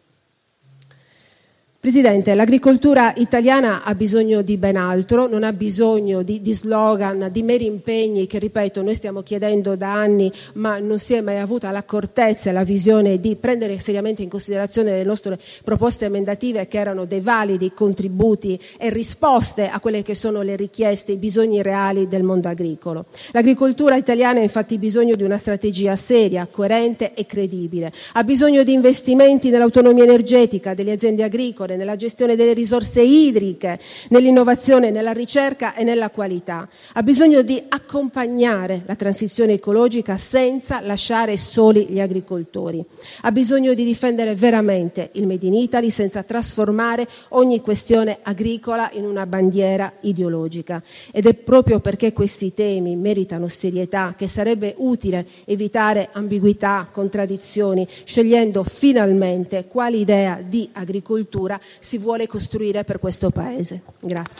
Presidente, l'agricoltura italiana ha bisogno di ben altro, non ha bisogno di, di slogan, di meri impegni che, ripeto, noi stiamo chiedendo da anni, ma non si è mai avuta l'accortezza e la visione di prendere seriamente in considerazione le nostre proposte emendative che erano dei validi contributi e risposte a quelle che sono le richieste, i bisogni reali del mondo agricolo. L'agricoltura italiana ha infatti bisogno di una strategia seria, coerente e credibile. Ha bisogno di investimenti nell'autonomia energetica delle aziende agricole, ambientale, nella gestione delle risorse idriche, nell'innovazione, nella ricerca e nella qualità. Ha bisogno di accompagnare la transizione ecologica senza lasciare soli gli agricoltori. Ha bisogno di difendere veramente il Made in Italy senza trasformare ogni questione agricola in una bandiera ideologica. Ed è proprio perché questi temi meritano serietà che sarebbe utile evitare ambiguità, contraddizioni, scegliendo finalmente quale idea di agricoltura si vuole costruire per questo Paese. Grazie.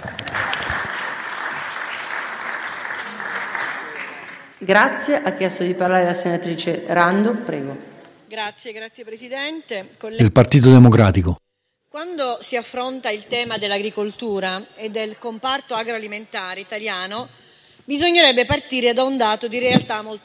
Grazie. Ha chiesto di parlare la senatrice Rando. Prego. Grazie, grazie Presidente. Il Partito Democratico. Quando si affronta il tema dell'agricoltura e del comparto agroalimentare italiano, bisognerebbe partire da un dato di realtà molto